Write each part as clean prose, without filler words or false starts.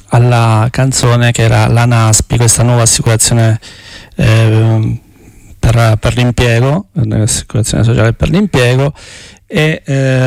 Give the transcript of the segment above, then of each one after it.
alla canzone che era la NASPI, questa nuova assicurazione per l'impiego, l'assicurazione sociale per l'impiego. E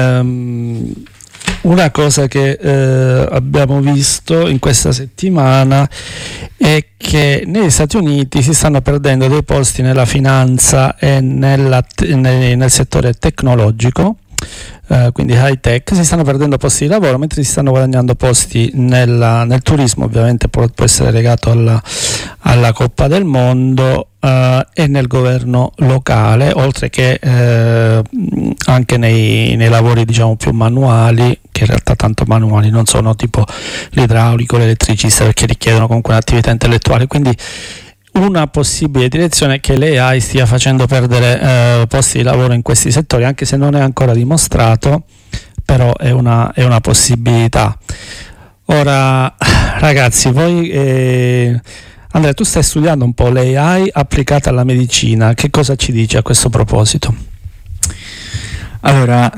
una cosa che abbiamo visto in questa settimana è che negli Stati Uniti si stanno perdendo dei posti nella finanza e nel settore tecnologico, quindi high tech, si stanno perdendo posti di lavoro, mentre si stanno guadagnando posti nel turismo, ovviamente può essere legato alla Coppa del Mondo, e nel governo locale, oltre che anche nei lavori diciamo più manuali, che in realtà tanto manuali non sono, tipo l'idraulico, l'elettricista, perché richiedono comunque un'attività intellettuale. Quindi una possibile direzione è che l'AI stia facendo perdere posti di lavoro in questi settori, anche se non è ancora dimostrato, però è una possibilità. Ora ragazzi, voi Andrea, tu stai studiando un po' l'AI applicata alla medicina, che cosa ci dici a questo proposito? Allora,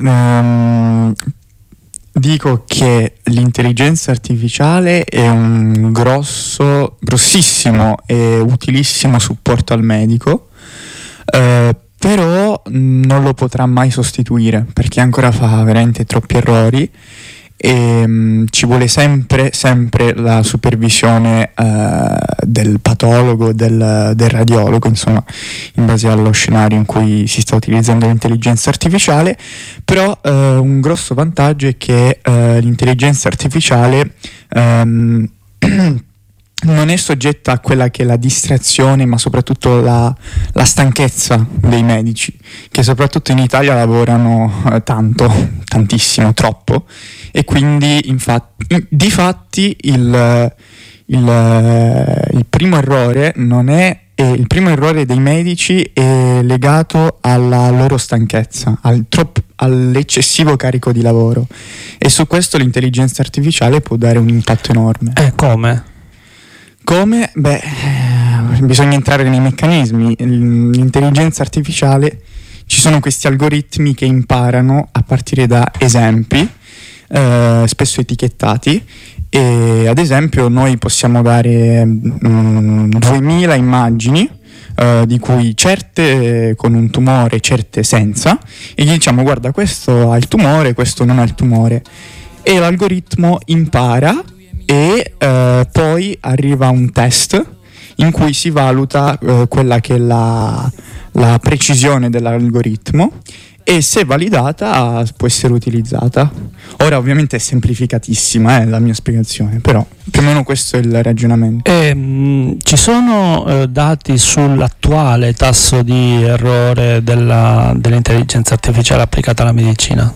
dico che l'intelligenza artificiale è un grossissimo e utilissimo supporto al medico, però non lo potrà mai sostituire, perché ancora fa veramente troppi errori e ci vuole sempre la supervisione del patologo, del radiologo, insomma, in base allo scenario in cui si sta utilizzando l'intelligenza artificiale. Però un grosso vantaggio è che l'intelligenza artificiale non è soggetta a quella che è la distrazione, ma soprattutto la stanchezza dei medici, che soprattutto in Italia lavorano tantissimo, troppo, e quindi difatti il primo errore il primo errore dei medici è legato alla loro stanchezza, all'eccessivo carico di lavoro, e su questo l'intelligenza artificiale può dare un impatto enorme. Come? Come? Bisogna entrare nei meccanismi. L'intelligenza artificiale, ci sono questi algoritmi che imparano a partire da esempi, spesso etichettati, e ad esempio noi possiamo dare 2000 immagini, di cui certe con un tumore, certe senza, e gli diciamo: guarda, questo ha il tumore, questo non ha il tumore, e l'algoritmo impara. E poi arriva un test in cui si valuta quella che è la precisione dell'algoritmo, e se validata può essere utilizzata. Ora ovviamente è semplificatissima la mia spiegazione, però più o meno questo è il ragionamento. Ci sono dati sull'attuale tasso di errore dell'intelligenza artificiale applicata alla medicina?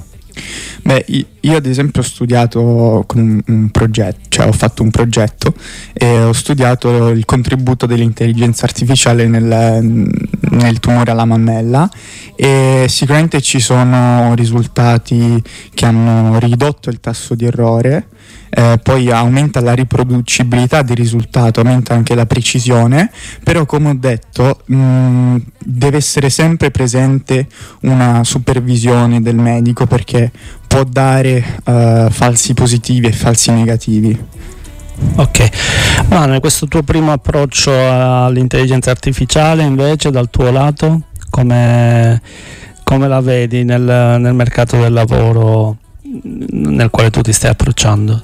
Io ad esempio ho studiato con un progetto, cioè ho fatto un progetto e ho studiato il contributo dell'intelligenza artificiale nel tumore alla mammella, e sicuramente ci sono risultati che hanno ridotto il tasso di errore, poi aumenta la riproducibilità del risultato, aumenta anche la precisione, però come ho detto deve essere sempre presente una supervisione del medico, perché può dare falsi positivi e falsi negativi. Ok, Manuel, questo tuo primo approccio all'intelligenza artificiale invece dal tuo lato come la vedi nel mercato del lavoro nel quale tu ti stai approcciando?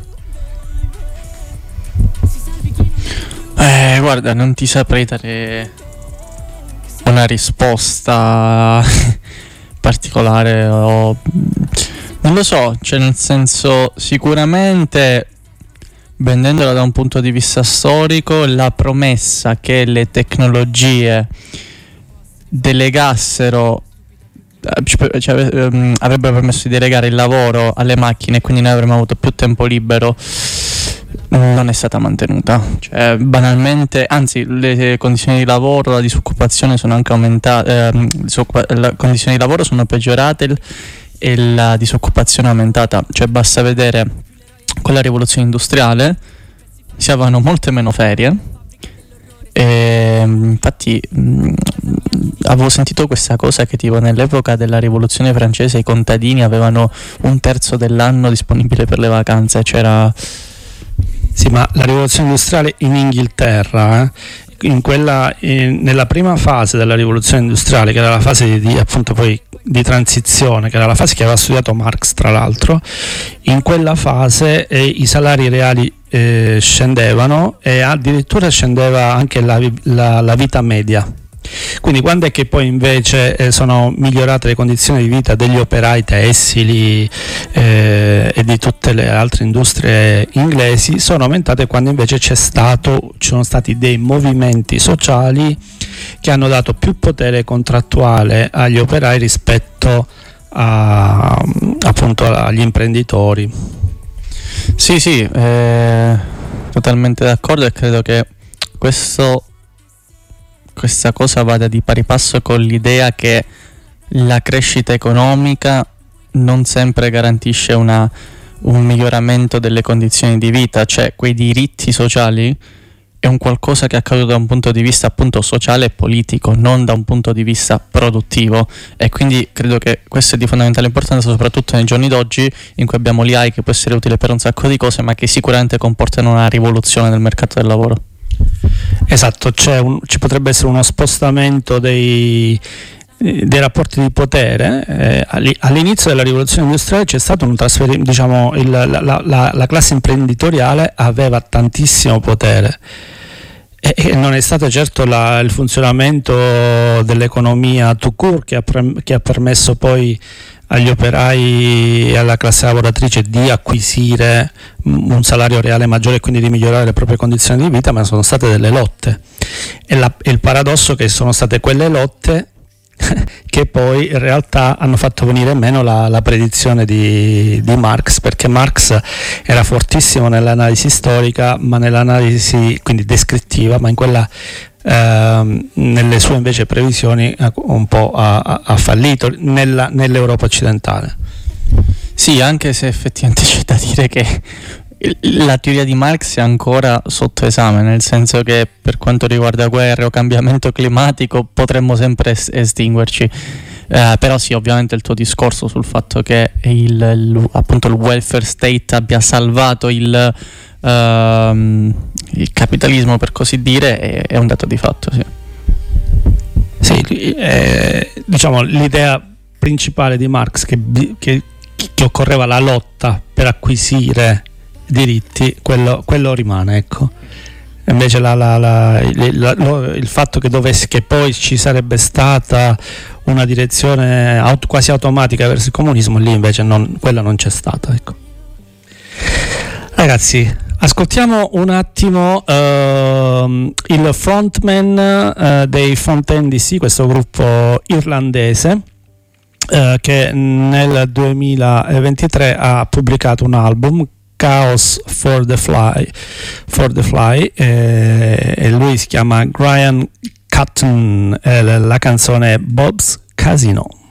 Guarda, non ti saprei dare una risposta particolare, non lo so, cioè nel senso, sicuramente vendendola da un punto di vista storico, la promessa che le tecnologie delegassero, avrebbero permesso di delegare il lavoro alle macchine, quindi noi avremmo avuto più tempo libero, non è stata mantenuta. Cioè, banalmente, anzi, le condizioni di lavoro, la disoccupazione sono anche aumentate, le condizioni di lavoro sono peggiorate e la disoccupazione è aumentata. Cioè, basta vedere con la rivoluzione industriale si avevano molte meno ferie, e infatti avevo sentito questa cosa che tipo nell'epoca della rivoluzione francese i contadini avevano un terzo dell'anno disponibile per le vacanze, c'era Sì, ma la rivoluzione industriale in Inghilterra, nella prima fase della rivoluzione industriale, che era la fase appunto poi di transizione, che era la fase che aveva studiato Marx tra l'altro, in quella fase i salari reali scendevano e addirittura scendeva anche la vita media. Quindi quando è che poi invece sono migliorate le condizioni di vita degli operai tessili e di tutte le altre industrie inglesi? Sono aumentate quando invece ci sono stati dei movimenti sociali che hanno dato più potere contrattuale agli operai rispetto appunto agli imprenditori. Sì, totalmente d'accordo, e credo che questa cosa vada di pari passo con l'idea che la crescita economica non sempre garantisce un miglioramento delle condizioni di vita, cioè quei diritti sociali è un qualcosa che è accaduto da un punto di vista appunto sociale e politico, non da un punto di vista produttivo, e quindi credo che questo è di fondamentale importanza soprattutto nei giorni d'oggi, in cui abbiamo l'AI che può essere utile per un sacco di cose, ma che sicuramente comportano una rivoluzione del mercato del lavoro. Esatto, ci potrebbe essere uno spostamento dei rapporti di potere. All'inizio della rivoluzione industriale c'è stato un trasferimento, diciamo, la classe imprenditoriale aveva tantissimo potere e non è stato certo il funzionamento dell'economia tout court che ha permesso poi agli operai e alla classe lavoratrice di acquisire un salario reale maggiore e quindi di migliorare le proprie condizioni di vita, ma sono state delle lotte e il paradosso è che sono state quelle lotte che poi in realtà hanno fatto venire meno la predizione di Marx, perché Marx era fortissimo nell'analisi storica, ma nell'analisi quindi descrittiva, ma in quella nelle sue invece previsioni un po' ha fallito nell'Europa occidentale. Sì, anche se effettivamente c'è da dire che la teoria di Marx è ancora sotto esame, nel senso che per quanto riguarda guerre o cambiamento climatico potremmo sempre estinguerci, però sì, ovviamente il tuo discorso sul fatto che appunto il welfare state abbia salvato il capitalismo, per così dire, è un dato di fatto, sì. Sì, diciamo l'idea principale di Marx che occorreva la lotta per acquisire diritti, quello rimane, ecco. Invece il fatto che poi ci sarebbe stata una direzione quasi automatica verso il comunismo, lì invece quella non c'è stata, ecco. Ragazzi, ascoltiamo un attimo il frontman dei Fontaine DC, questo gruppo irlandese che nel 2023 ha pubblicato un album, Chaos for the Fly, e lui si chiama Brian Cotton, la canzone è Bob's Casino.